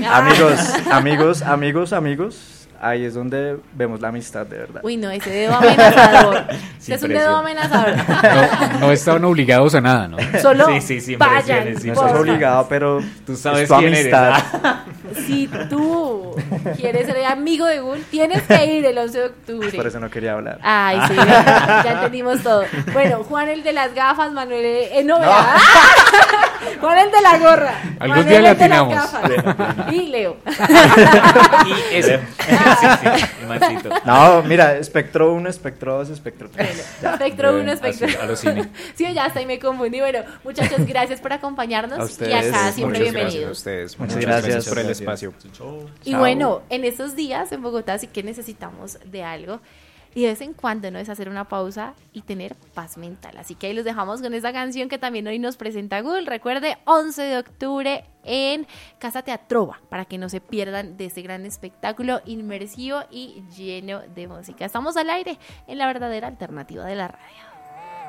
Amigos. Ahí es donde vemos la amistad de verdad. Uy, no, ese dedo amenazador. Es un dedo amenazador. No estaban obligados a nada, ¿no? Solo sin vayan. presiones, No estás obligado, pero tú sabes es tu quién amistad. eres. Si tú quieres ser amigo de Gul, tienes que ir el 11 de octubre. Por eso no quería hablar. Ay, sí, ya entendimos todo. Bueno, Juan el de las gafas, Manuel no. Juan el de la gorra. Algún Manuel día le el de las atinamos. gafas. Y Leo. Y ese. Sí, Maxito. No, mira, espectro 1, espectro 2, espectro 3. Espectro 1, espectro. A los cine. Sí, ya hasta ahí me confundí. Bueno, muchachos, gracias por acompañarnos. A Y ustedes, acá siempre muchas Gracias a bienvenidos. ustedes. Muchas Muchas gracias. gracias por el espacio. Y Chao. bueno, en estos días en Bogotá sí que necesitamos de algo. Y de vez en cuando no es hacer una pausa y tener paz mental. Así que ahí los dejamos con esta canción que también hoy nos presenta Gul. Recuerde, 11 de octubre en Casa Teatrova, para que no se pierdan de este gran espectáculo inmersivo y lleno de música. Estamos al aire en la verdadera alternativa de la radio.